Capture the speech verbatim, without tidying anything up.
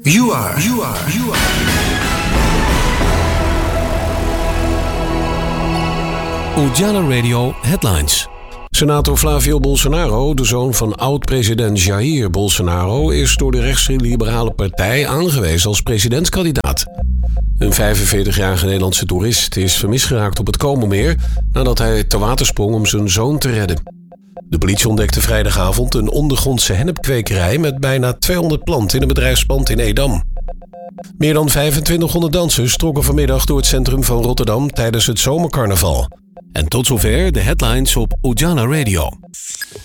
You are, you are, you are. Ujala Radio Headlines. Senator Flavio Bolsonaro, de zoon van oud-president Jair Bolsonaro, is door de rechtsliberale partij aangewezen als presidentskandidaat. Een vijfenveertigjarige Nederlandse toerist is vermist geraakt op het Komermeer nadat hij te water sprong om zijn zoon te redden. De politie ontdekte vrijdagavond een ondergrondse hennepkwekerij met bijna tweehonderd planten in een bedrijfspand in Edam. Meer dan vijfentwintighonderd dansers trokken vanmiddag door het centrum van Rotterdam tijdens het zomercarnaval. En tot zover de headlines op Ujala Radio.